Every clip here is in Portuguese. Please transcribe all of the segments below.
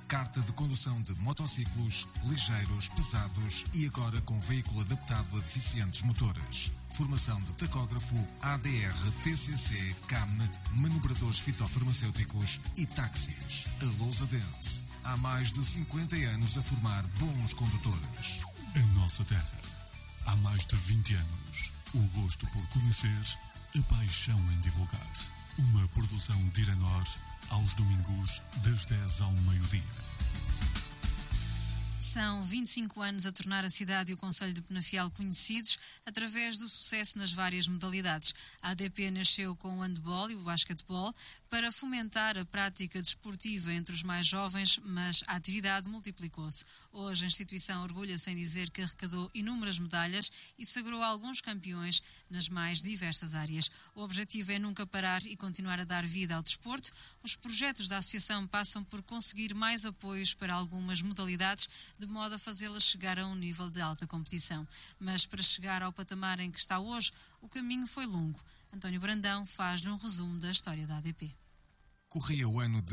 carta de condução de motociclos, ligeiros, pesados e agora com veículo adaptado a deficientes motores. Formação de tacógrafo, ADR, TCC, CAM, manobradores fitofarmacêuticos e táxis. A Lousa Dance. Há mais de 50 anos a formar bons condutores. A nossa terra. Há mais de 20 anos. O gosto por conhecer, a paixão em divulgar. Uma produção de Irenor aos domingos das 10 ao meio-dia. São 25 anos a tornar a cidade e o concelho de Penafiel conhecidos através do sucesso nas várias modalidades. A ADP nasceu com o handball e o basquetebol para fomentar a prática desportiva entre os mais jovens, mas a atividade multiplicou-se. Hoje a instituição orgulha-se em dizer que arrecadou inúmeras medalhas e sagrou alguns campeões nas mais diversas áreas. O objetivo é nunca parar e continuar a dar vida ao desporto. Os projetos da associação passam por conseguir mais apoios para algumas modalidades, de modo a fazê-las chegar a um nível de alta competição. Mas para chegar ao patamar em que está hoje, o caminho foi longo. António Brandão faz-lhe um resumo da história da ADP. Corria o ano de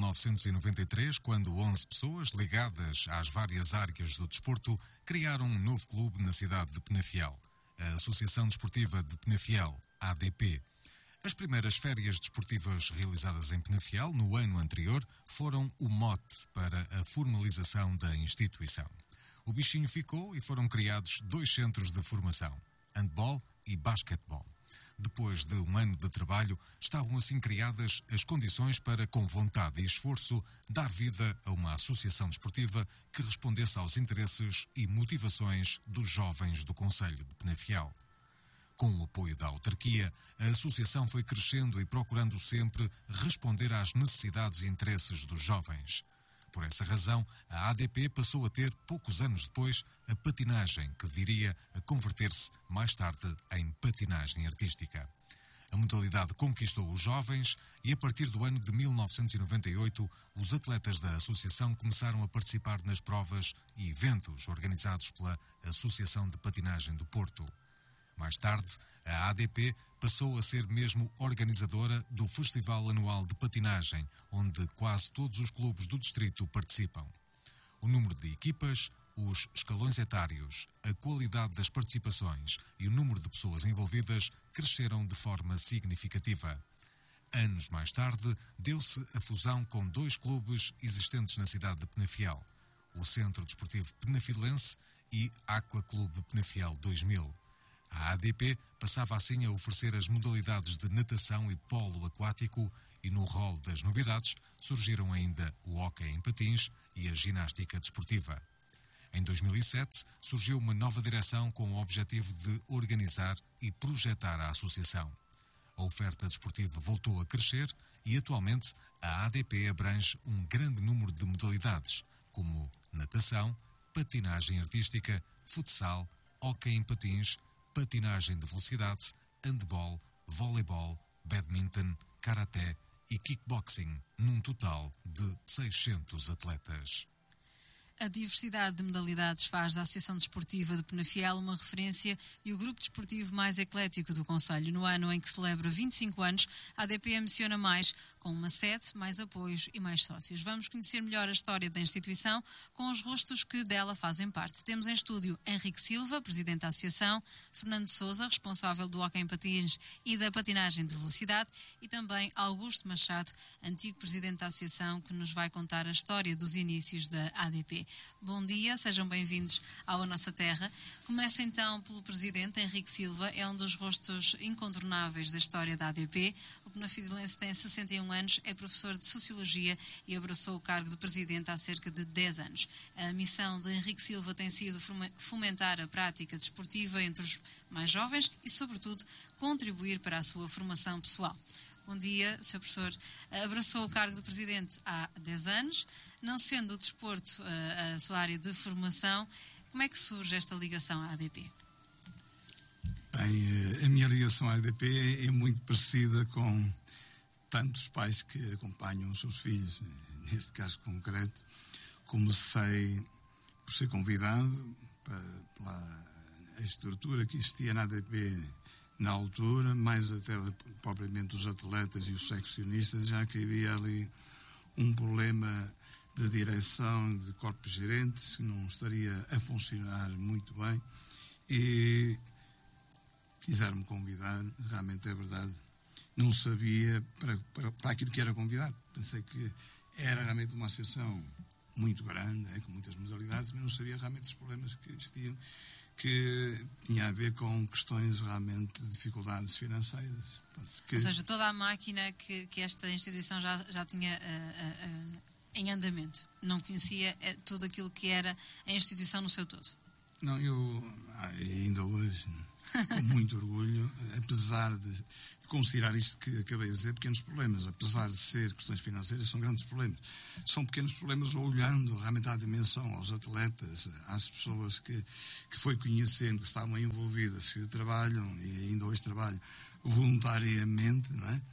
1993, quando 11 pessoas ligadas às várias áreas do desporto criaram um novo clube na cidade de Penafiel, a Associação Desportiva de Penafiel, ADP. As primeiras férias desportivas realizadas em Penafiel no ano anterior foram o mote para a formalização da instituição. O bichinho ficou e foram criados 2 centros de formação, handball e basquetebol. Depois de um ano de trabalho, estavam assim criadas as condições para, com vontade e esforço, dar vida a uma associação desportiva que respondesse aos interesses e motivações dos jovens do concelho de Penafiel. Com o apoio da autarquia, a associação foi crescendo e procurando sempre responder às necessidades e interesses dos jovens. Por essa razão, a ADP passou a ter, poucos anos depois, a patinagem, que viria a converter-se mais tarde em patinagem artística. A modalidade conquistou os jovens e, a partir do ano de 1998, os atletas da associação começaram a participar nas provas e eventos organizados pela Associação de Patinagem do Porto. Mais tarde, a ADP passou a ser mesmo organizadora do Festival Anual de Patinagem, onde quase todos os clubes do distrito participam. O número de equipas, os escalões etários, a qualidade das participações e o número de pessoas envolvidas cresceram de forma significativa. Anos mais tarde, deu-se a fusão com 2 clubes existentes na cidade de Penafiel, o Centro Desportivo Penafilense e Aqua Clube Penafiel 2000. A ADP passava assim a oferecer as modalidades de natação e polo aquático e no rol das novidades surgiram ainda o hóquei em patins e a ginástica desportiva. Em 2007 surgiu uma nova direção com o objetivo de organizar e projetar a associação. A oferta desportiva voltou a crescer e atualmente a ADP abrange um grande número de modalidades, como natação, patinagem artística, futsal, hóquei em patins, patinagem de velocidade, handball, voleibol, badminton, karaté e kickboxing, num total de 600 atletas. A diversidade de modalidades faz da Associação Desportiva de Penafiel uma referência e o grupo desportivo mais eclético do concelho. No ano em que celebra 25 anos, a ADP ambiciona mais, com uma sede, mais apoios e mais sócios. Vamos conhecer melhor a história da instituição com os rostos que dela fazem parte. Temos em estúdio Henrique Silva, presidente da associação, Fernando Sousa, responsável do hóquei em patins e da patinagem de velocidade, e também Augusto Machado, antigo presidente da associação, que nos vai contar a história dos inícios da ADP. Bom dia, sejam bem-vindos à Nossa Terra. Começo então pelo presidente Henrique Silva, é um dos rostos incontornáveis da história da ADP. O penafidelense tem 61 anos, é professor de Sociologia e abraçou o cargo de presidente há cerca de 10 anos. A missão de Henrique Silva tem sido fomentar a prática desportiva entre os mais jovens e, sobretudo, contribuir para a sua formação pessoal. Bom dia, Sr. Professor. Abraçou o cargo de Presidente há 10 anos. Não sendo o desporto a sua área de formação, como é que surge esta ligação à ADP? Bem, a minha ligação à ADP é muito parecida com tantos pais que acompanham os seus filhos. Neste caso concreto, comecei por ser convidado pela estrutura que existia na ADP na altura, mais até propriamente os atletas e os seccionistas, já que havia ali um problema de direção, de corpos gerentes, que não estaria a funcionar muito bem. E quiseram-me convidar, realmente é verdade, não sabia para aquilo que era convidado. Pensei que era realmente uma associação muito grande, com muitas modalidades, mas não sabia realmente os problemas que existiam, que tinha a ver com questões realmente de dificuldades financeiras. Ou seja, toda a máquina que esta instituição já tinha em andamento. Não conhecia tudo aquilo que era a instituição no seu todo. Não, eu ainda hoje, com muito orgulho, apesar de considerar isto que acabei de dizer, pequenos problemas, apesar de ser questões financeiras, são grandes problemas. São pequenos problemas olhando realmente à dimensão, aos atletas, às pessoas que foi conhecendo, que estavam envolvidas, que trabalham e ainda hoje trabalham voluntariamente, não é?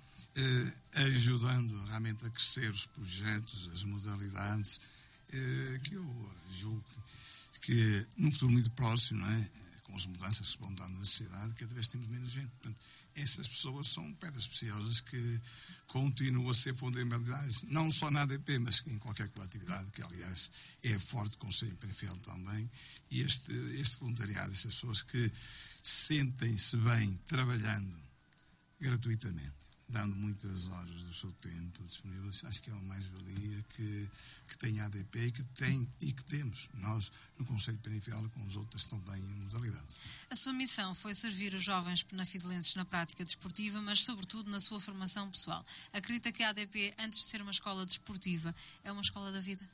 Ajudando realmente a crescer os projetos, as modalidades, que eu julgo que num futuro muito próximo, não é? Com as mudanças que se vão dando na sociedade, cada vez temos menos gente. Portanto, essas pessoas são pedras preciosas que continuam a ser fundamentais, não só na ADP, mas em qualquer coletividade, que aliás é forte, Conselho Penafiel também, e este voluntariado, essas pessoas que sentem-se bem trabalhando gratuitamente, dando muitas horas do seu tempo disponíveis, acho que é uma mais-valia que tem a ADP e que temos nós no Conselho Penafiel com as outras também modalidades. A sua missão foi servir os jovens penafidelenses na prática desportiva, mas sobretudo na sua formação pessoal. Acredita que a ADP, antes de ser uma escola desportiva, é uma escola da vida?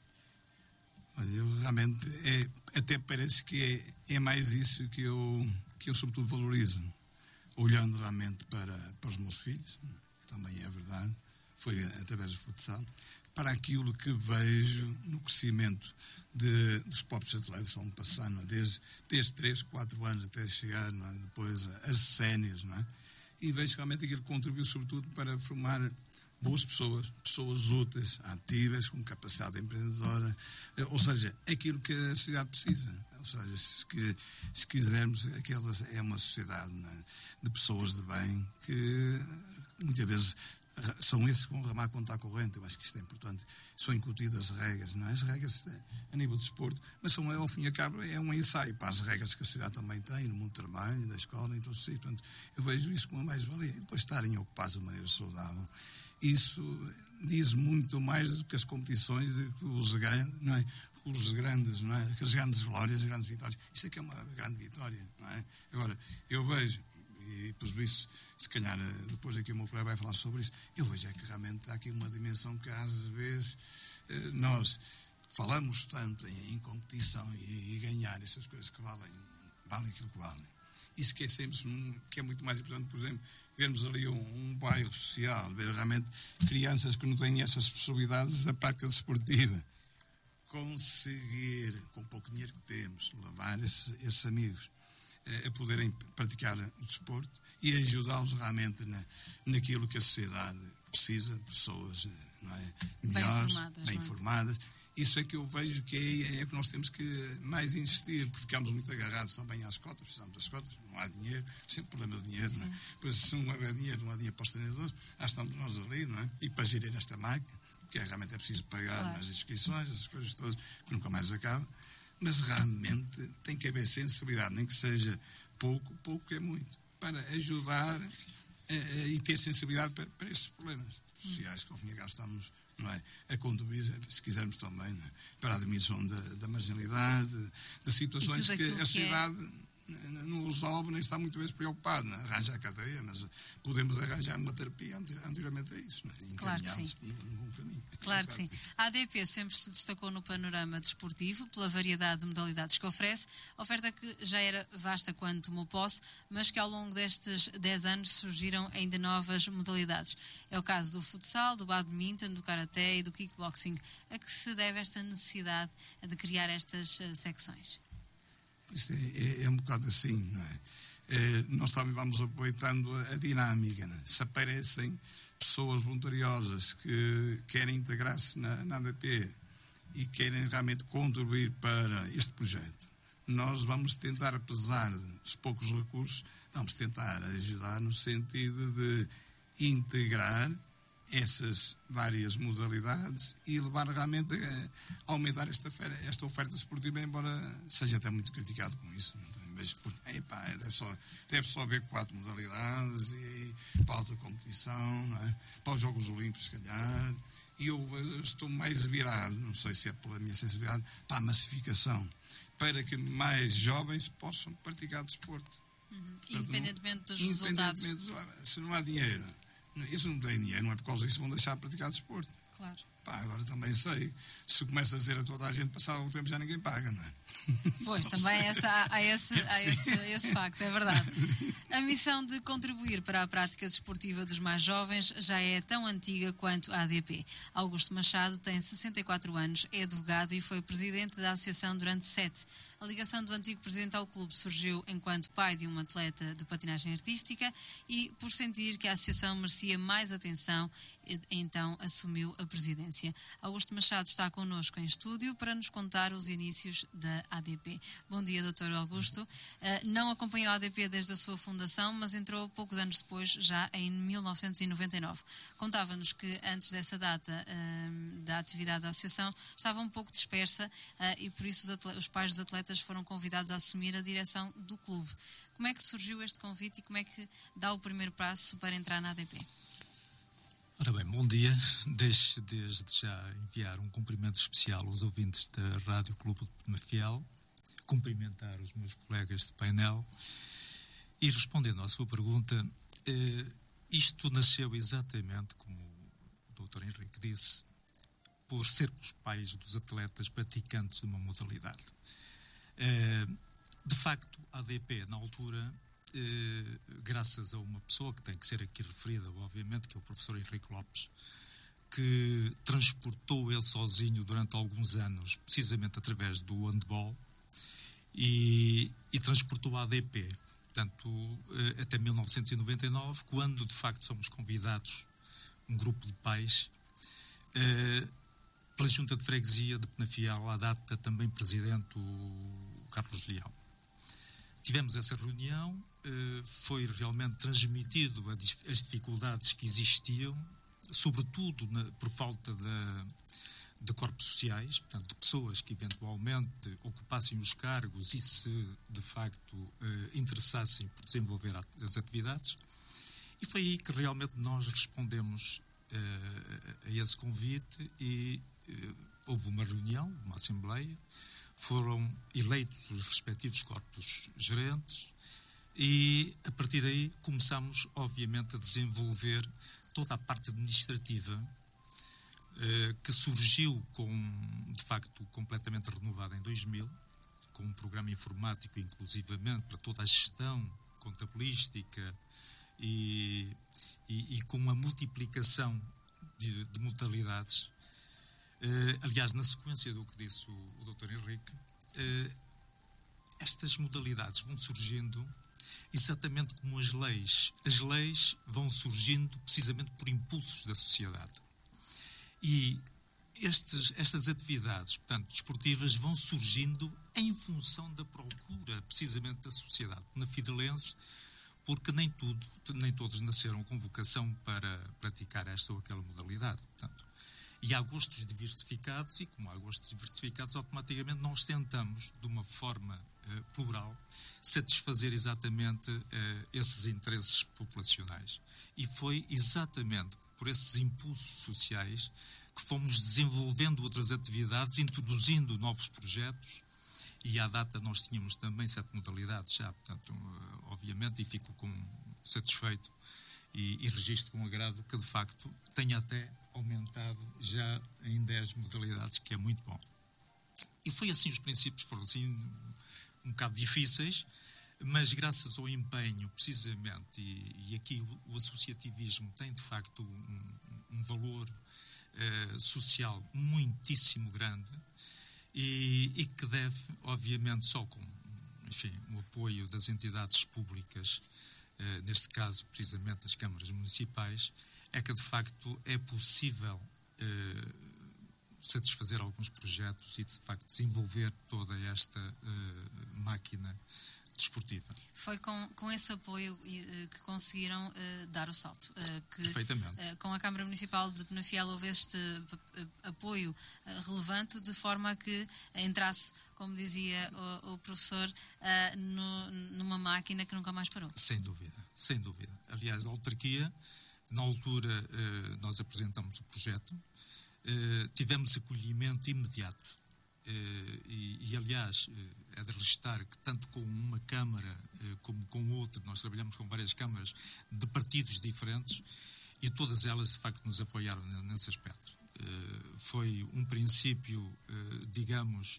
Olha, eu realmente, até parece que é mais isso que eu sobretudo valorizo. Olhando realmente para os meus filhos, também é verdade, foi através do futsal, para aquilo que vejo no crescimento dos próprios atletas que vão passando, desde 3, 4 anos até chegar, não é? Depois às séniores, não é? E vejo realmente aquilo que contribuiu sobretudo para formar boas pessoas úteis, ativas, com capacidade empreendedora, ou seja, aquilo que a sociedade precisa. Ou seja, se quisermos, aquela é uma sociedade, né, de pessoas de bem que muitas vezes são esses que vão remar contra a corrente. Eu acho que isto é importante. São incutidas regras, não é? As regras a nível de desporto, mas ao fim e ao cabo é um ensaio para as regras que a sociedade também tem, no mundo do trabalho, da escola, em todos os sítios. Portanto, eu vejo isso como uma mais-valia. E depois estarem ocupados de maneira saudável. Isso diz muito mais do que as competições, os grandes, não é? Os grandes, não é? As grandes glórias, as grandes vitórias. Isto aqui é uma grande vitória, não é? Agora, eu vejo, e por isso, se calhar depois aqui o meu colega vai falar sobre isso, eu vejo que realmente há aqui uma dimensão que às vezes nós falamos tanto em competição e ganhar essas coisas que valem aquilo que valem. E esquecemos que é muito mais importante, por exemplo, vermos ali um bairro social, ver realmente crianças que não têm essas possibilidades da prática desportiva. Conseguir, com pouco dinheiro que temos, levar esses amigos a poderem praticar o desporto e ajudá-los realmente naquilo que a sociedade precisa, de pessoas, não é? Melhores, bem formadas. Isso é que eu vejo que é que nós temos que mais insistir, porque ficamos muito agarrados também às cotas, precisamos das cotas, não há dinheiro, sempre problema de dinheiro, não é? Pois se não houver dinheiro, não há dinheiro para os treinadores, estamos nós ali, não é? E para gerir esta máquina, que realmente é preciso pagar nas inscrições, essas coisas todas, que nunca mais acabam, mas realmente tem que haver sensibilidade, nem que seja pouco é muito, para ajudar e ter sensibilidade para esses problemas sociais que ao fim e ao cabo estamos, não é, a contribuir, se quisermos também, não é, para a diminuição da marginalidade, de situações que a sociedade não resolve, nem está muito bem preocupado, não é? Arranja a cadeia, mas podemos arranjar uma terapia anteriormente a isso, não é? Claro que sim. No bom caminho. Claro que sim. A ADP sempre se destacou no panorama desportivo pela variedade de modalidades que oferece, oferta que já era vasta quando tomou posse, mas que ao longo destes 10 anos surgiram ainda novas modalidades. É o caso do futsal, do badminton, do karaté e do kickboxing. A que se deve esta necessidade de criar estas secções? Isto é um bocado assim, não é? Nós também vamos aproveitando a dinâmica, não é? Se aparecem pessoas voluntariosas que querem integrar-se na ADP e querem realmente contribuir para este projeto, nós vamos tentar, apesar dos poucos recursos, vamos tentar ajudar no sentido de integrar essas várias modalidades e levar realmente a aumentar esta oferta esportiva, embora seja até muito criticado com isso. Mas deve só haver 4 modalidades e para a alta competição, não é? Para os Jogos Olímpicos, se calhar. E eu estou mais virado, não sei se é pela minha sensibilidade, para a massificação, para que mais jovens possam praticar desporto. Independentemente dos resultados. Se não há dinheiro, isso não tem dinheiro, não é por causa disso que vão deixar de praticar desporto. Claro. Agora também sei, se começa a dizer a toda a gente, passar algum tempo já ninguém paga, não é? Pois, também há esse facto, é verdade. A missão de contribuir para a prática desportiva dos mais jovens já é tão antiga quanto a ADP. Augusto Machado tem 64 anos, é advogado e foi presidente da associação durante 7. A ligação do antigo presidente ao clube surgiu enquanto pai de uma atleta de patinagem artística e por sentir que a associação merecia mais atenção, então assumiu a presidência. Augusto Machado está connosco em estúdio para nos contar os inícios da ADP. Bom dia, Dr. Augusto. Não acompanhou a ADP desde a sua fundação, mas entrou poucos anos depois, já em 1999. Contava-nos que antes dessa data da atividade da associação estava um pouco dispersa e por isso os pais dos atletas foram convidados a assumir a direção do clube. Como é que surgiu este convite e como é que dá o primeiro passo para entrar na ADP? Ora bem, bom dia. Deixe desde já enviar um cumprimento especial aos ouvintes da Rádio Clube de Penafiel, cumprimentar os meus colegas de painel e respondendo à sua pergunta, isto nasceu exatamente, como o Dr. Henrique disse, por sermos pais dos atletas praticantes de uma modalidade. De facto, a ADP, na altura, graças a uma pessoa que tem que ser aqui referida, obviamente, que é o professor Henrique Lopes, que transportou ele sozinho durante alguns anos, precisamente através do handball, e transportou a ADP, portanto, até 1999, quando de facto somos convidados, um grupo de pais, pela Junta de Freguesia de Penafiel, à data também presidente o Carlos Leão. Tivemos essa reunião, foi realmente transmitido as dificuldades que existiam, sobretudo por falta de corpos sociais, portanto, de pessoas que eventualmente ocupassem os cargos e se, de facto, interessassem por desenvolver as atividades. E foi aí que realmente nós respondemos a esse convite e houve uma reunião, uma assembleia, foram eleitos os respectivos corpos gerentes e, a partir daí, começamos, obviamente, a desenvolver toda a parte administrativa que surgiu de facto, completamente renovada em 2000, com um programa informático, inclusivamente, para toda a gestão contabilística e com uma multiplicação de modalidades. Aliás, na sequência do que disse o Dr. Henrique, estas modalidades vão surgindo exatamente como as leis. As leis vão surgindo precisamente por impulsos da sociedade. E estas atividades, portanto, desportivas, vão surgindo em função da procura, precisamente, da sociedade penafidelense, porque nem todos nasceram com vocação para praticar esta ou aquela modalidade, portanto. E há gostos diversificados e, como há gostos diversificados, automaticamente nós tentamos, de uma forma plural, satisfazer exatamente esses interesses populacionais. E foi exatamente por esses impulsos sociais que fomos desenvolvendo outras atividades, introduzindo novos projetos, e à data nós tínhamos também 7 modalidades já, portanto, obviamente, e fico satisfeito e registro com agrado que, de facto, tenha até aumentado já em 10 modalidades, que é muito bom. E foi assim, os princípios foram assim um bocado difíceis, mas graças ao empenho, precisamente, e aqui o associativismo tem, de facto, um valor social muitíssimo grande e que deve, obviamente, só com, enfim, o apoio das entidades públicas, neste caso, precisamente, as câmaras municipais, é que, de facto, é possível satisfazer alguns projetos e, de facto, desenvolver toda esta máquina desportiva. Foi com esse apoio que conseguiram dar o salto. Perfeitamente. Com a Câmara Municipal de Penafiel houve este apoio relevante, de forma a que entrasse, como dizia o professor, numa máquina que nunca mais parou. Sem dúvida, sem dúvida. Aliás, a autarquia, na altura, nós apresentamos o projeto, tivemos acolhimento imediato. Aliás, é de registrar que tanto com uma Câmara como com outra, nós trabalhamos com várias câmaras de partidos diferentes e todas elas, de facto, nos apoiaram nesse aspecto. Foi um princípio, digamos,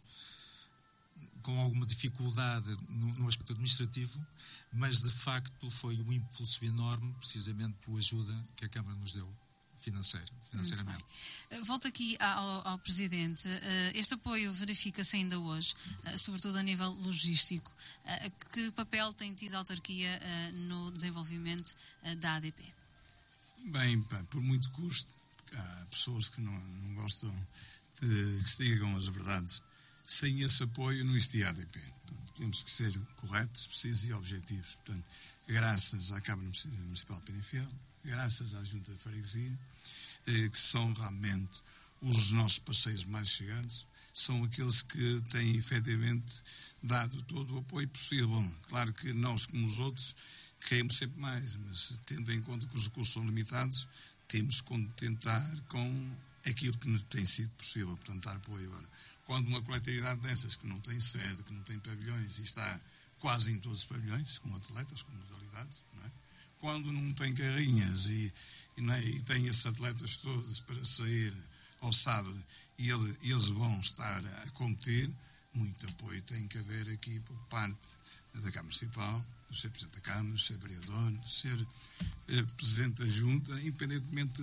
com alguma dificuldade no aspecto administrativo, mas, de facto, foi um impulso enorme, precisamente pela ajuda que a Câmara nos deu. Financeiramente. Volto aqui ao Presidente. Este apoio verifica-se ainda hoje, sobretudo a nível logístico. Que papel tem tido a autarquia no desenvolvimento da ADP? Bem, por muito custo, há pessoas que não gostam de que se digam as verdades. Sem esse apoio não existia ADP. Portanto, temos que ser corretos, precisos e objetivos. Portanto, graças à Câmara Municipal de Penafiel, graças à Junta de Freguesia, que são realmente os nossos parceiros mais chegados, são aqueles que têm efetivamente dado todo o apoio possível. Claro que nós, como os outros, queremos sempre mais, mas tendo em conta que os recursos são limitados, temos que contentar com aquilo que nos tem sido possível, portanto, dar apoio. Agora, quando uma coletividade dessas, que não tem sede, que não tem pavilhões, e está quase em todos os pavilhões, com atletas, com modalidades, não é? Quando não tem carrinhas e tem esses atletas todos para sair ao sábado e eles vão estar a competir, muito apoio tem que haver aqui por parte da Câmara Municipal, do ser Presidente da Câmara, do ser Vereador, do ser Presidente da Junta, independentemente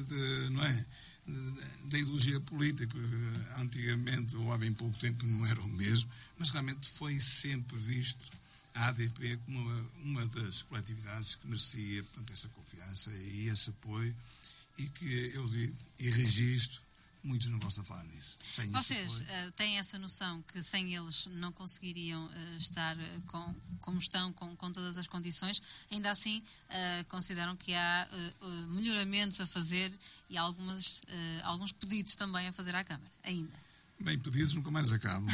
da ideologia política. Antigamente, ou há bem pouco tempo, não era o mesmo, mas realmente foi sempre visto a ADP como uma das coletividades que merecia, portanto, essa confiança e esse apoio, e que eu digo e registro, muitos não gostam de falar nisso. Vocês têm essa noção que sem eles não conseguiriam estar como estão, com todas as condições, ainda assim consideram que há melhoramentos a fazer e alguns pedidos também a fazer à Câmara, ainda? Bem, pedidos nunca mais acabam.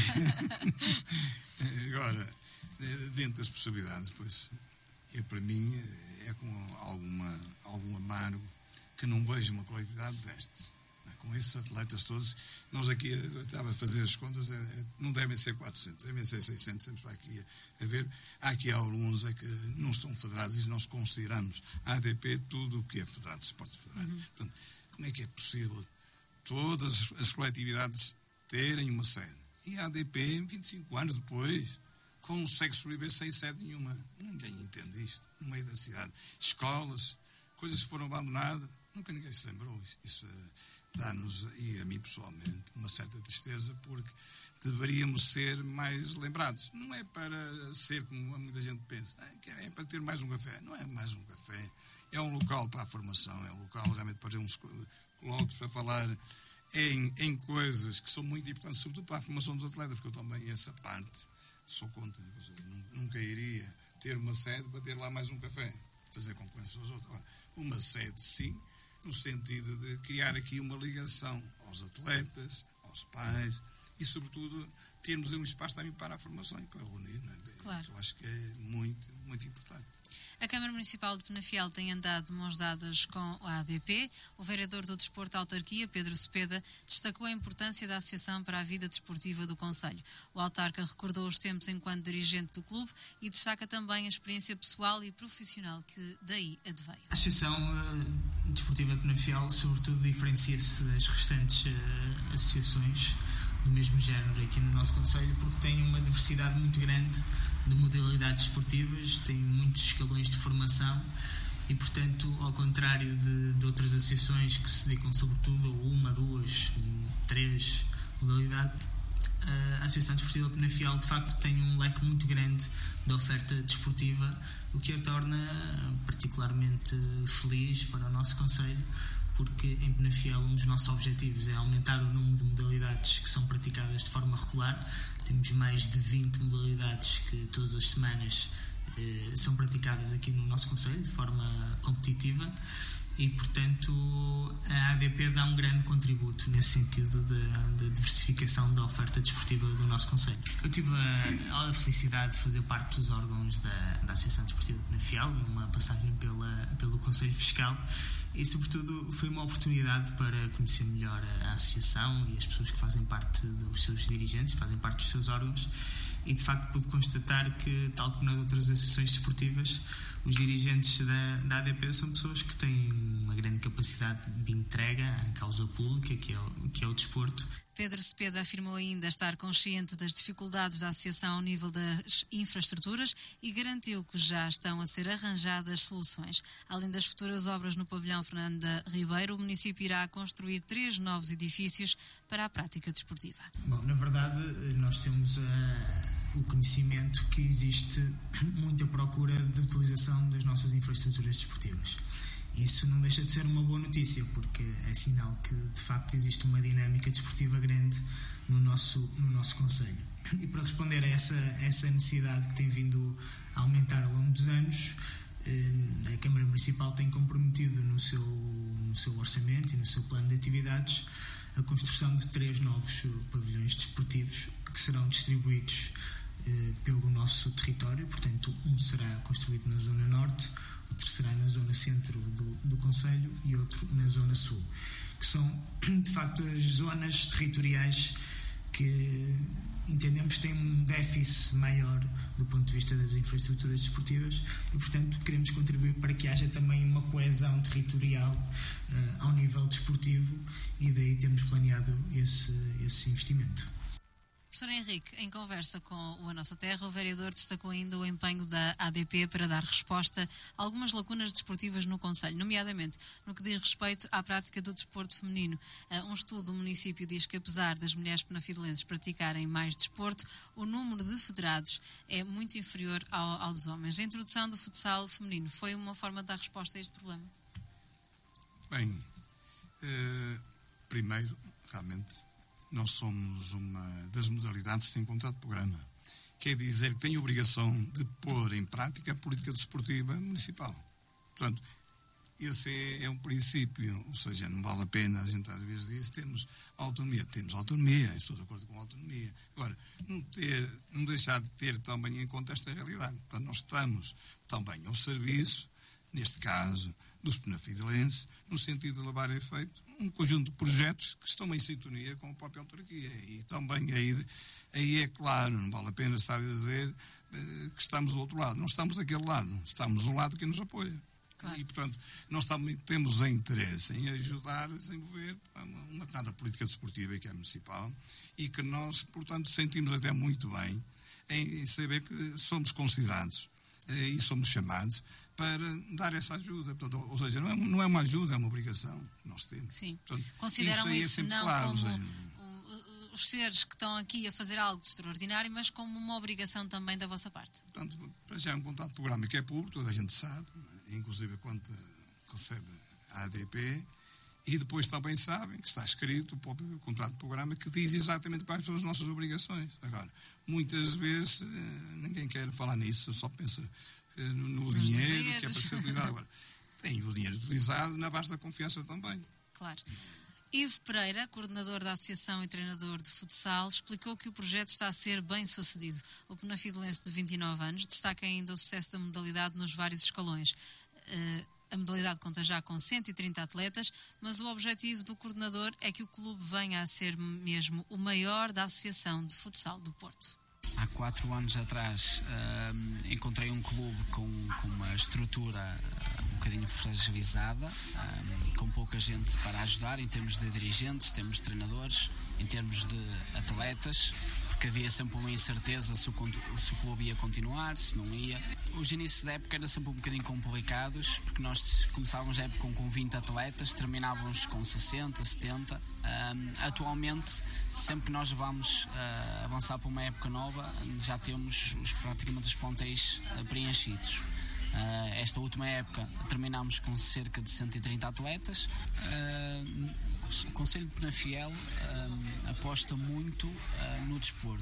Agora, dentro das possibilidades, pois, para mim é com algum amargo que não vejo uma coletividade destas. Com esses atletas todos, nós aqui, eu estava a fazer as contas, não devem ser 400, devem ser 600, sempre vai aqui a ver. Há aqui alguns que não estão federados e nós consideramos a ADP tudo o que é federado, esporte federado. Portanto, como é que é possível todas as coletividades terem uma sede? E a ADP, 25 anos depois, consegue sobreviver sem sede nenhuma. Ninguém entende isto. No meio da cidade. Escolas, coisas que foram abandonadas, nunca ninguém se lembrou. Isso dá-nos, e a mim pessoalmente, uma certa tristeza, porque deveríamos ser mais lembrados. Não é para ser como muita gente pensa, é para ter mais um café. Não é mais um café. É um local para a formação, é um local realmente para ter uns colóquios, para falar em coisas que são muito importantes, sobretudo para a formação dos atletas, porque eu também, essa parte, sou contra. Nunca iria ter uma sede para ter lá mais um café, fazer concorrência aos outros. Agora, uma sede, sim, no sentido de criar aqui uma ligação aos atletas, aos pais e, sobretudo, termos um espaço também para a formação e para reunir. Claro. Eu acho que é muito, muito importante. A Câmara Municipal de Penafiel tem andado de mãos dadas com a ADP. O vereador do Desporto da Autarquia, Pedro Cepeda, destacou a importância da associação para a vida desportiva do concelho. O autarca recordou os tempos enquanto dirigente do clube e destaca também a experiência pessoal e profissional que daí adveio. A Associação Desportiva de Penafiel, sobretudo, diferencia-se das restantes associações do mesmo género aqui no nosso concelho, porque tem uma diversidade muito grande de modalidades esportivas, tem muitos escalões de formação e, portanto, ao contrário de outras associações que se dedicam sobretudo a uma, duas, três modalidades, a Associação Desportiva de Penafiel de facto tem um leque muito grande de oferta desportiva, o que a torna particularmente feliz para o nosso concelho, porque em Penafiel um dos nossos objetivos é aumentar o número de modalidades que são praticadas de forma regular, Temos mais de 20 modalidades que todas as semanas são praticadas aqui no nosso concelho de forma competitiva e, portanto, a ADP dá um grande contributo nesse sentido da diversificação da oferta desportiva do nosso concelho. Eu tive a felicidade de fazer parte dos órgãos da Associação Desportiva de Penafiel, numa passagem pelo Conselho Fiscal, e sobretudo foi uma oportunidade para conhecer melhor a associação e as pessoas que fazem parte dos seus dirigentes, fazem parte dos seus órgãos, e de facto pude constatar que, tal como nas outras associações desportivas, os dirigentes da ADP são pessoas que têm uma grande capacidade de entrega à causa pública, que é o desporto. Pedro Cepeda afirmou ainda estar consciente das dificuldades da associação ao nível das infraestruturas e garantiu que já estão a ser arranjadas soluções. Além das futuras obras no pavilhão Fernanda Ribeiro, o município irá construir 3 novos edifícios para a prática desportiva. Bom, na verdade, nós temos o conhecimento que existe muita procura de utilização das nossas infraestruturas desportivas. Isso não deixa de ser uma boa notícia, porque é sinal que, de facto, existe uma dinâmica desportiva grande no nosso concelho. E para responder a essa necessidade que tem vindo a aumentar ao longo dos anos, a Câmara Municipal tem comprometido no seu orçamento e no seu plano de atividades a construção de 3 novos pavilhões desportivos que serão distribuídos pelo nosso território. Portanto, um será construído na Zona Norte, outro será na zona centro do concelho e outro na zona sul, que são, de facto, as zonas territoriais que entendemos têm um déficit maior do ponto de vista das infraestruturas desportivas e, portanto, queremos contribuir para que haja também uma coesão territorial ao nível desportivo, e daí temos planeado esse investimento. Professor Henrique, em conversa com o A Nossa Terra, o vereador destacou ainda o empenho da ADP para dar resposta a algumas lacunas desportivas no concelho, nomeadamente no que diz respeito à prática do desporto feminino. Um estudo do município diz que, apesar das mulheres penafidelenses praticarem mais desporto, o número de federados é muito inferior ao dos homens. A introdução do futsal feminino foi uma forma de dar resposta a este problema? Bem, primeiro, realmente, nós somos uma das modalidades que tem contrato de programa. Quer dizer que tem a obrigação de pôr em prática a política desportiva municipal. Portanto, esse é um princípio, ou seja, não vale a pena a gente às vezes dizer temos autonomia, estou de acordo com a autonomia. Agora, não deixar de ter também em conta esta realidade. Portanto, nós estamos também ao serviço, neste caso, dos penafidelenses, no sentido de levar a efeito um conjunto de projetos que estão em sintonia com a própria autarquia. E também aí é claro, não vale a pena estar a dizer que estamos do outro lado. Não estamos daquele lado, estamos do lado que nos apoia. Claro. E, portanto, nós também temos interesse em ajudar a desenvolver uma determinada política desportiva que é municipal e que nós, portanto, sentimos até muito bem em saber que somos considerados e somos chamados para dar essa ajuda. Portanto, ou seja, não é uma ajuda, é uma obrigação que nós temos. Sim. Portanto, consideram isso não claro, como os seres que estão aqui a fazer algo de extraordinário, mas como uma obrigação também da vossa parte. Portanto, para já é um contrato de programa que é público, toda a gente sabe, inclusive quanto recebe a ADP, e depois também sabem que está escrito o próprio contrato de programa que diz exatamente quais são as nossas obrigações. Agora, muitas vezes ninguém quer falar nisso, só pensa no dinheiro que é para ser utilizado. Agora, tem o dinheiro utilizado na base da confiança também. Claro. Ivo Pereira, coordenador da Associação e treinador de futsal, explicou que o projeto está a ser bem sucedido. O penafidelense de 29 anos destaca ainda o sucesso da modalidade nos vários escalões. A modalidade conta já com 130 atletas, mas o objetivo do coordenador é que o clube venha a ser mesmo o maior da Associação de Futsal do Porto. Há 4 anos atrás encontrei um clube com uma estrutura um bocadinho fragilizada, com pouca gente para ajudar em termos de dirigentes, em termos de treinadores, em termos de atletas, porque havia sempre uma incerteza se o clube ia continuar, se não ia. Os inícios da época eram sempre um bocadinho complicados, porque nós começávamos a época com 20 atletas, terminávamos com 60, 70. Atualmente, sempre que nós vamos avançar para uma época nova, já temos praticamente os plantéis preenchidos. Esta última época terminámos com cerca de 130 atletas. O Concelho de Penafiel aposta muito no desporto.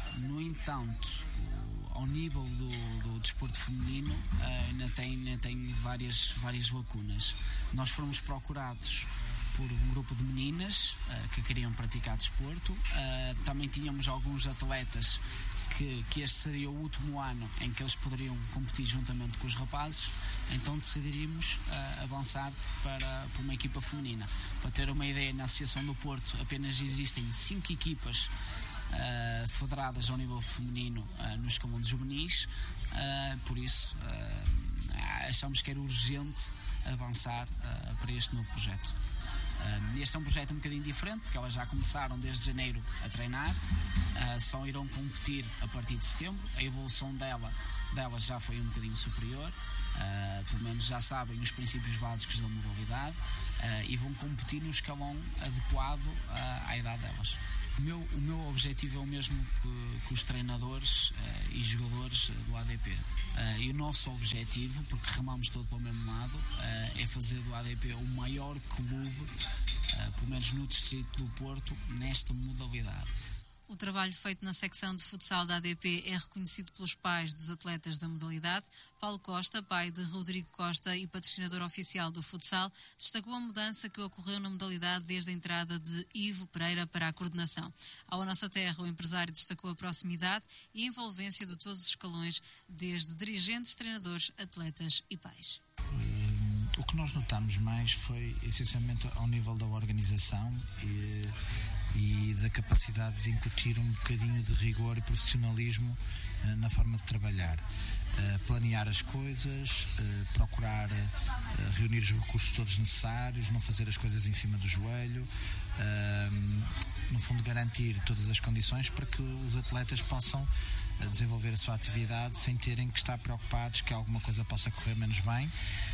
No entanto, ao nível do desporto feminino, ainda tem várias lacunas. Nós fomos procurados por um grupo de meninas que queriam praticar desporto. Também tínhamos alguns atletas que este seria o último ano em que eles poderiam competir juntamente com os rapazes, então decidiríamos avançar para uma equipa feminina. Para ter uma ideia, na Associação do Porto apenas existem 5 equipas federadas ao nível feminino no escalão de juvenis, por isso achamos que era urgente avançar para este novo projeto. Este é um projeto um bocadinho diferente, porque elas já começaram desde janeiro a treinar, só irão competir a partir de setembro. A evolução delas já foi um bocadinho superior, pelo menos já sabem os princípios básicos da modalidade, e vão competir no escalão adequado à idade delas. O meu objetivo é o mesmo que os treinadores e jogadores do ADP. E o nosso objetivo, porque remamos todo para o mesmo lado, é fazer do ADP o maior clube, pelo menos no distrito do Porto, nesta modalidade. O trabalho feito na secção de futsal da ADP é reconhecido pelos pais dos atletas da modalidade. Paulo Costa, pai de Rodrigo Costa e patrocinador oficial do futsal, destacou a mudança que ocorreu na modalidade desde a entrada de Ivo Pereira para a coordenação. Ao A Nossa Terra, o empresário destacou a proximidade e a envolvência de todos os escalões, desde dirigentes, treinadores, atletas e pais. O que nós notamos mais foi essencialmente ao nível da organização e da capacidade de incutir um bocadinho de rigor e profissionalismo na forma de trabalhar. Planear as coisas, procurar reunir os recursos todos necessários, não fazer as coisas em cima do joelho, no fundo garantir todas as condições para que os atletas possam desenvolver a sua atividade sem terem que estar preocupados que alguma coisa possa correr menos bem,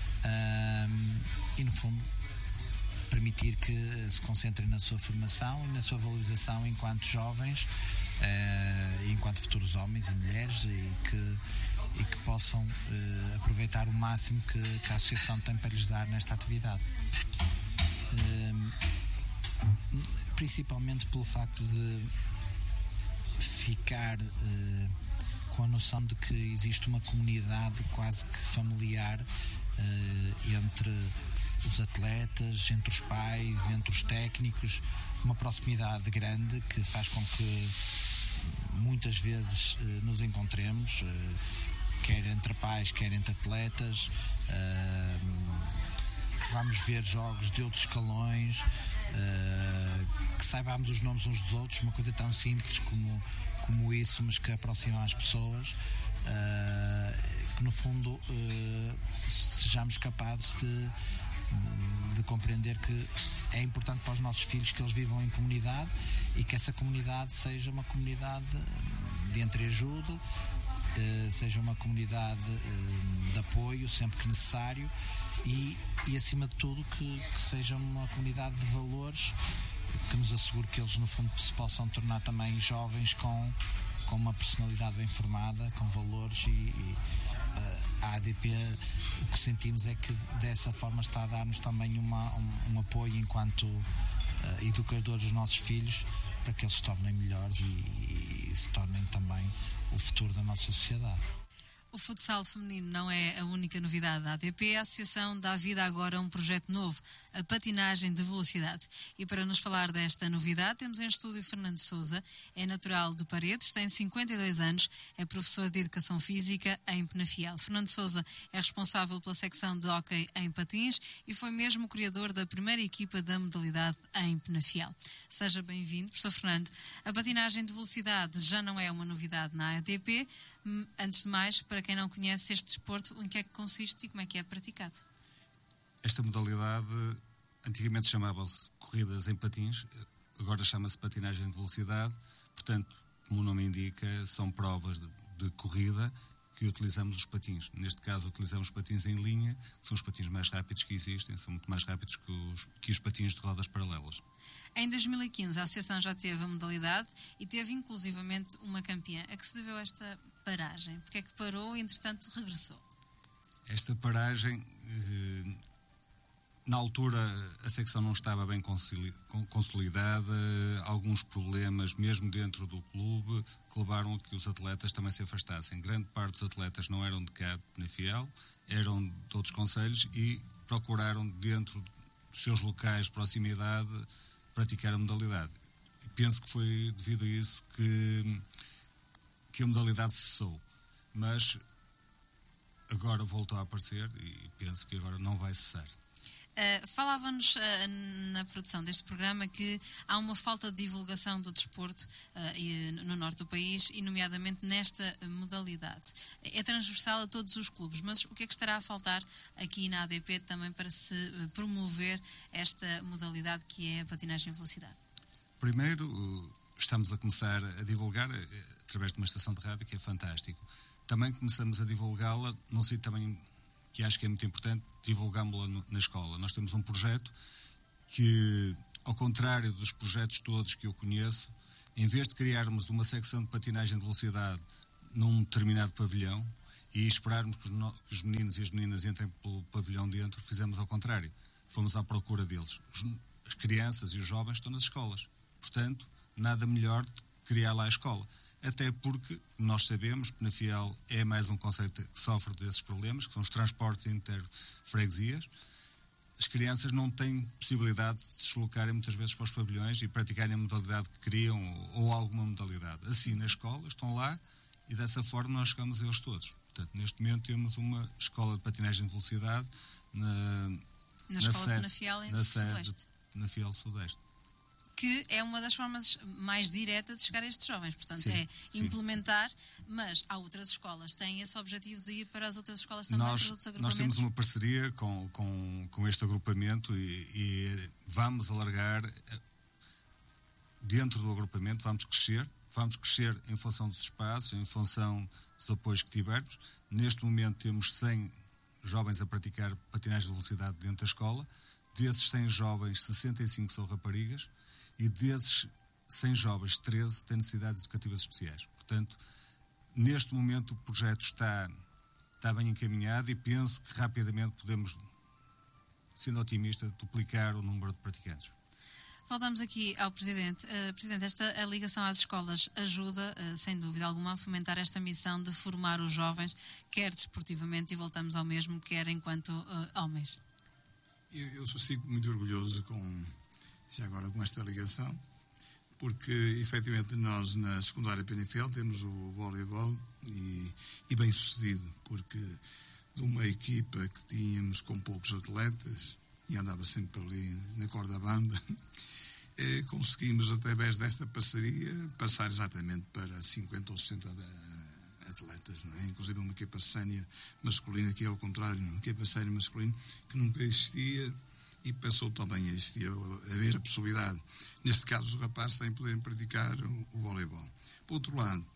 e no fundo permitir que se concentrem na sua formação e na sua valorização enquanto jovens, enquanto futuros homens e mulheres, e que possam aproveitar o máximo que a associação tem para lhes dar nesta atividade. Principalmente pelo facto de ficar com a noção de que existe uma comunidade quase que familiar entre os atletas, entre os pais, entre os técnicos, uma proximidade grande que faz com que muitas vezes nos encontremos, quer entre pais, quer entre atletas, que vamos ver jogos de outros escalões, que saibamos os nomes uns dos outros, uma coisa tão simples como isso, mas que aproxima as pessoas, que no fundo sejamos capazes de compreender que é importante para os nossos filhos que eles vivam em comunidade e que essa comunidade seja uma comunidade de entreajuda, seja uma comunidade de apoio sempre que necessário e acima de tudo que seja uma comunidade de valores que nos assegure que eles no fundo se possam tornar também jovens com uma personalidade bem formada, com valores, e a ADP, o que sentimos é que dessa forma está a dar-nos também um apoio enquanto educadores dos nossos filhos, para que eles se tornem melhores e se tornem também o futuro da nossa sociedade. O futsal feminino não é a única novidade da ADP. A associação dá vida agora a um projeto novo, a patinagem de velocidade. E para nos falar desta novidade, temos em estúdio Fernando Sousa. É natural de Paredes, tem 52 anos, é professor de Educação Física em Penafiel. Fernando Sousa é responsável pela secção de hóquei em patins e foi mesmo o criador da primeira equipa da modalidade em Penafiel. Seja bem-vindo, professor Fernando. A patinagem de velocidade já não é uma novidade na ADP. Antes de mais, para quem não conhece este desporto, em que é que consiste e como é que é praticado? Esta modalidade antigamente chamava-se corridas em patins, agora chama-se patinagem de velocidade. Portanto, como o nome indica, são provas de corrida que utilizamos os patins. Neste caso, utilizamos patins em linha, que são os patins mais rápidos que existem, são muito mais rápidos que os patins de rodas paralelas. Em 2015, a associação já teve a modalidade e teve inclusivamente uma campeã. A que se deveu esta paragem? Porque é que parou e, entretanto, regressou? Esta paragem Na altura a secção não estava bem consolidada, alguns problemas mesmo dentro do clube que levaram a que os atletas também se afastassem. Grande parte dos atletas não eram de cá de Penafiel, eram de outros concelhos e procuraram dentro dos seus locais de proximidade praticar a modalidade. E penso que foi devido a isso que a modalidade cessou, mas agora voltou a aparecer e penso que agora não vai cessar. Falava-nos na produção deste programa que há uma falta de divulgação do desporto no norte do país e nomeadamente nesta modalidade. É transversal a todos os clubes, mas o que é que estará a faltar aqui na ADP também para se promover esta modalidade que é a patinagem em velocidade? Primeiro, estamos a começar a divulgar através de uma estação de rádio que é fantástico. Também começamos a divulgá-la num sítio também que acho que é muito importante, divulgámos-la na escola. Nós temos um projeto que, ao contrário dos projetos todos que eu conheço, em vez de criarmos uma secção de patinagem de velocidade num determinado pavilhão e esperarmos que os meninos e as meninas entrem pelo pavilhão dentro, fizemos ao contrário. Fomos à procura deles. As crianças e os jovens estão nas escolas. Portanto, nada melhor de criar lá a escola. Até porque, nós sabemos, Penafiel é mais um conceito que sofre desses problemas, que são os transportes inter-freguesias. As crianças não têm possibilidade de se deslocarem muitas vezes para os pavilhões e praticarem a modalidade que queriam ou alguma modalidade. Assim, na escola, estão lá e dessa forma nós chegamos a eles todos. Portanto, neste momento temos uma escola de patinagem de velocidade na escola de Penafiel, em Sudeste. Penafiel Sudeste. Que é uma das formas mais diretas de chegar a estes jovens. Portanto, sim, implementar, mas há outras escolas. Têm esse objetivo de ir para as outras escolas também, para os outros agrupamentos? Nós temos uma parceria com este agrupamento e vamos alargar dentro do agrupamento, vamos crescer em função dos espaços, em função dos apoios que tivermos. Neste momento temos 100 jovens a praticar patinagem de velocidade dentro da escola. Desses 100 jovens, 65 são raparigas. E desses 100 jovens, 13 têm necessidades educativas especiais. Portanto, neste momento o projeto está bem encaminhado e penso que rapidamente podemos, sendo otimista, duplicar o número de praticantes. Voltamos aqui ao Presidente. Presidente, a ligação às escolas ajuda, sem dúvida alguma, a fomentar esta missão de formar os jovens, quer desportivamente, e voltamos ao mesmo, quer enquanto homens. Eu sinto muito orgulhoso com esta ligação, porque efetivamente nós na secundária Penafiel temos o voleibol e bem sucedido, porque de uma equipa que tínhamos com poucos atletas e andava sempre ali na corda bamba, conseguimos através desta parceria passar exatamente para 50 ou 60 atletas, não é? Inclusive uma equipa sénior masculina, que é ao contrário, uma equipa sénior masculina que nunca existia e passou também a existir, a haver a possibilidade, neste caso os rapazes têm poderem praticar o voleibol. Por outro lado,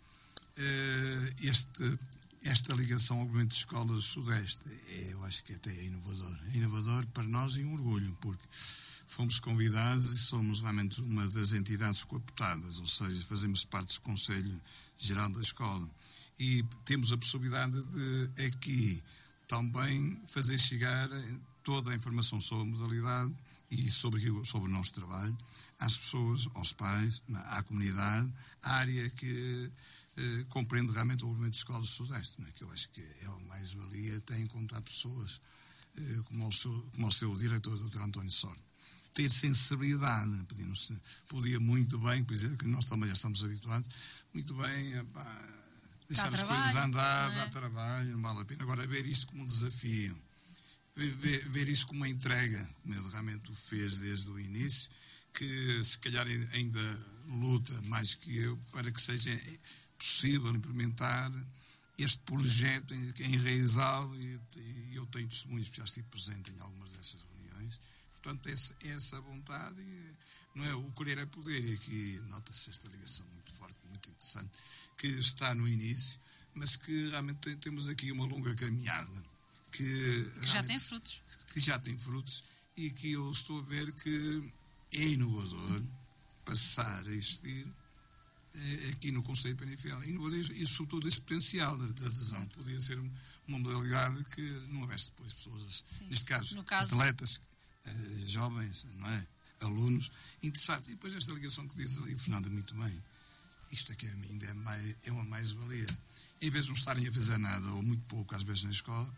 esta ligação ao movimento de escolas do Sudeste, eu acho que até é inovador para nós e um orgulho, porque fomos convidados e somos realmente uma das entidades cooptadas, ou seja, fazemos parte do Conselho Geral da Escola e temos a possibilidade de aqui também fazer chegar toda a informação sobre a modalidade e sobre o nosso trabalho às pessoas, aos pais, à comunidade, à área que compreende realmente o movimento de escolas do Sudeste, que eu acho que é a mais-valia, até encontrar pessoas como o seu diretor, Dr. António Sorte. Ter sensibilidade, podia muito bem, por exemplo, que nós também já estamos habituados, muito bem, deixar as coisas andar, dar trabalho, não vale a pena. Agora, ver isto como um desafio, ver isso como uma entrega, como ele realmente o fez desde o início, que se calhar ainda luta mais que eu para que seja possível implementar este projeto, enraizá-lo, e eu tenho testemunhos, porque já estive presente em algumas dessas reuniões. Portanto, essa vontade, não é? O querer é poder, e aqui nota-se esta ligação muito forte, muito interessante, que está no início, mas que realmente temos aqui uma longa caminhada. Que já tem frutos. Que já tem frutos e que eu estou a ver que é inovador passar a existir aqui no Conselho de Penafiel. Inovador e sobretudo esse potencial de adesão. Podia ser uma modalidade que não houvesse depois pessoas, neste caso atletas, jovens, não é? Alunos interessados. E depois esta ligação que diz ali o Fernando muito bem, isto é que ainda é uma mais-valia. Em vez de não estarem a fazer nada, ou muito pouco às vezes na escola,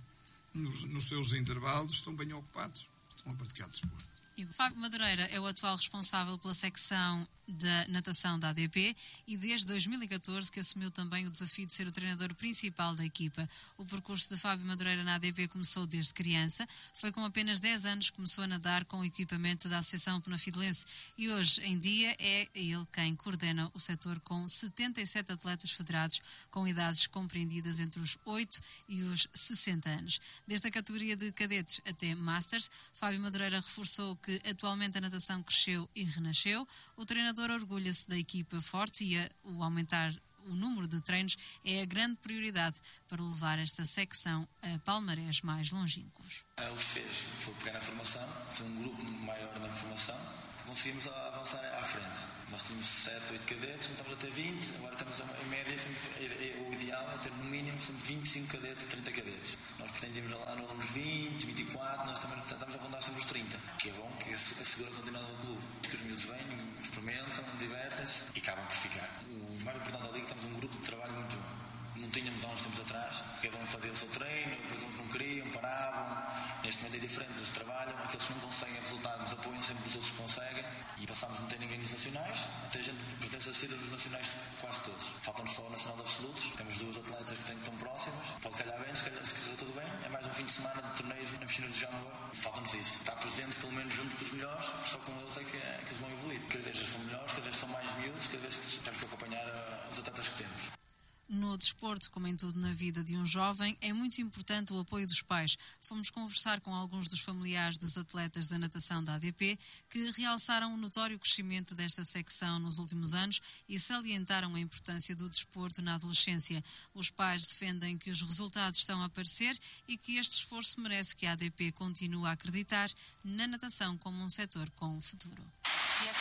nos seus intervalos estão bem ocupados, estão a praticar desporto. E o Fábio Madureira é o atual responsável pela secção da natação da ADP e desde 2014 que assumiu também o desafio de ser o treinador principal da equipa. O percurso de Fábio Madureira na ADP começou desde criança. Foi com apenas 10 anos que começou a nadar com o equipamento da Associação Penafidelense e hoje em dia é ele quem coordena o setor com 77 atletas federados com idades compreendidas entre os 8 e os 60 anos. Desde a categoria de cadetes até Masters, Fábio Madureira reforçou que atualmente a natação cresceu e renasceu. O treinador orgulha-se da equipa forte e o aumentar o número de treinos é a grande prioridade para levar esta secção a palmarés mais longínquos. O que fez foi pegar na formação, fazer um grupo maior na formação, conseguimos avançar à frente. Nós tínhamos 7, 8 cadetes, começamos a ter 20, agora estamos em média, o ideal é ter no mínimo 25 cadetes, 30 cadetes. Nós pretendíamos lá nos 20, 24, nós também estamos a rondar sobre os 30, que é bom, que assegura a continuidade do clube. Que os miúdos vêm, experimentam, divertem-se e acabam por ficar. O mais importante ali é que temos um grupo de trabalho muito bom. Não tínhamos há uns tempos atrás, cada um fazia o seu treino, depois uns não queriam, paravam. Neste momento é diferente, eles trabalham, aqueles que não conseguem resultados apoiam sempre os outros que conseguem e passámos a não ter ninguém nos nacionais, até a gente pertence a ser dos nacionais quase todos. Faltam-nos só o Nacional de Absolutos, temos 2 atletas que estão próximas, pode calhar bem, se correr tudo bem, é mais um fim de semana de torneios na piscina de Jamor, falta-nos isso. Está presente pelo menos junto dos melhores, só com eles é que eles vão evoluir. Cada vez são melhores, cada vez são mais miúdos, cada vez temos que acompanhar os atletas que temos. No desporto, como em tudo na vida de um jovem, é muito importante o apoio dos pais. Fomos conversar com alguns dos familiares dos atletas da natação da ADP que realçaram o notório crescimento desta secção nos últimos anos e salientaram a importância do desporto na adolescência. Os pais defendem que os resultados estão a aparecer e que este esforço merece que a ADP continue a acreditar na natação como um setor com futuro.